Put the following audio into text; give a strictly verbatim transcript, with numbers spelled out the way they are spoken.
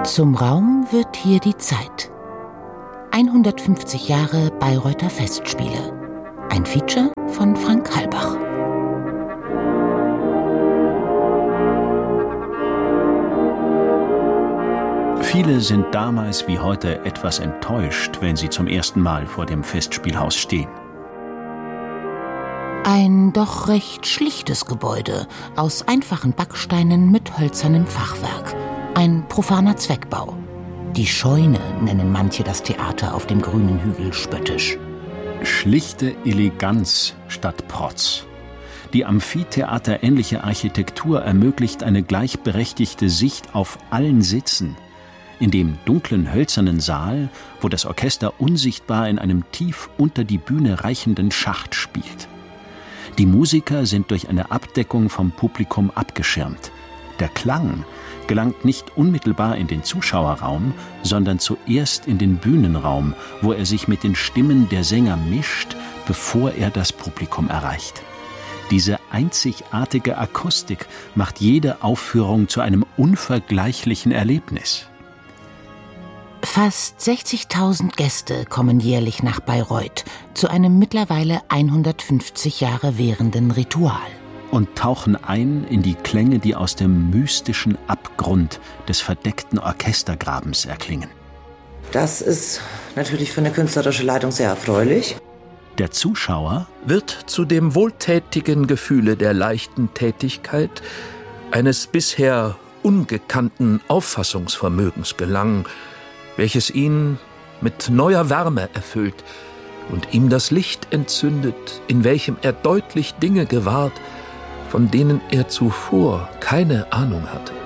Zum Raum wird hier die Zeit. hundertfünfzig Jahre Bayreuther Festspiele. Ein Feature von Frank Halbach. Viele sind damals wie heute etwas enttäuscht, wenn sie zum ersten Mal vor dem Festspielhaus stehen. Ein doch recht schlichtes Gebäude aus einfachen Backsteinen mit hölzernem Fachwerk. Ein profaner Zweckbau. Die Scheune nennen manche das Theater auf dem grünen Hügel spöttisch. Schlichte Eleganz statt Protz. Die amphitheaterähnliche Architektur ermöglicht eine gleichberechtigte Sicht auf allen Sitzen. In dem dunklen, hölzernen Saal, wo das Orchester unsichtbar in einem tief unter die Bühne reichenden Schacht spielt. Die Musiker sind durch eine Abdeckung vom Publikum abgeschirmt. Der Klang gelangt nicht unmittelbar in den Zuschauerraum, sondern zuerst in den Bühnenraum, wo er sich mit den Stimmen der Sänger mischt, bevor er das Publikum erreicht. Diese einzigartige Akustik macht jede Aufführung zu einem unvergleichlichen Erlebnis. Fast sechzigtausend Gäste kommen jährlich nach Bayreuth zu einem mittlerweile hundertfünfzig Jahre währenden Ritual. Und tauchen ein in die Klänge, die aus dem mystischen Abgrund des verdeckten Orchestergrabens erklingen. Das ist natürlich für eine künstlerische Leitung sehr erfreulich. Der Zuschauer wird zu dem wohltätigen Gefühle der leichten Tätigkeit, eines bisher ungekannten Auffassungsvermögens gelangen, welches ihn mit neuer Wärme erfüllt und ihm das Licht entzündet, in welchem er deutlich Dinge gewahrt, von denen er zuvor keine Ahnung hatte.